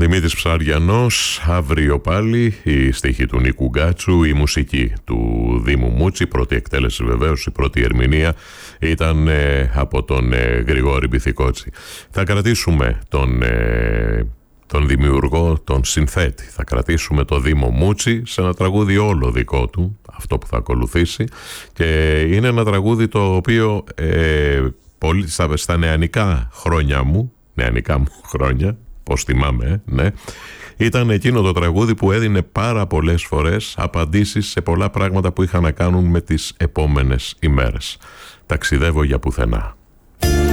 Δημήτρης Ψαριανός, αύριο πάλι η στίχη του Νίκου Γκάτσου, η μουσική του Δήμου Μούτσι, πρώτη εκτέλεση βεβαίως, η πρώτη ερμηνεία ήταν από τον Γρηγόρη Μπιθικότσι. Θα κρατήσουμε τον δημιουργό, τον συνθέτη, θα κρατήσουμε το Δήμο Μούτσι σε ένα τραγούδι όλο δικό του, αυτό που θα ακολουθήσει, και είναι ένα τραγούδι το οποίο πολύ στα νεανικά μου χρόνια, πως θυμάμαι, ναι, ήταν εκείνο το τραγούδι που έδινε πάρα πολλές φορές απαντήσεις σε πολλά πράγματα που είχαν να κάνουν με τις επόμενες ημέρες. Ταξιδεύω για πουθενά.